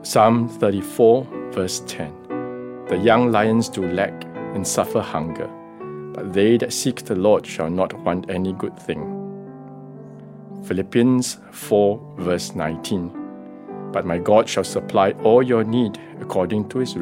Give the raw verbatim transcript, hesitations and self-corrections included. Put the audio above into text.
Psalm thirty-four, verse ten. The young lions do lack and suffer hunger, but they that seek the Lord shall not want any good thing. Philippians four, verse nineteen. But my God shall supply all your need according to his